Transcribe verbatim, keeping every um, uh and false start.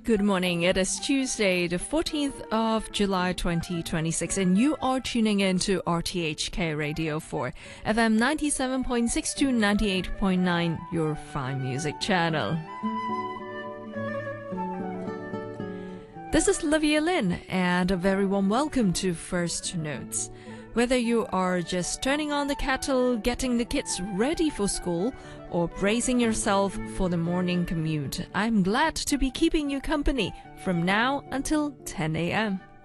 Good morning. It is Tuesday, the fourteenth of July, twenty twenty-six, and you are tuning in to R T H K Radio four, F M ninety-seven point six to ninety-eight point nine, your fine music channel. This is Livia Lin, and a very warm welcome to First Notes. Whether you are just turning on the kettle, getting the kids ready for school, or bracing yourself for the morning commute, I'm glad to be keeping you company from now until ten a m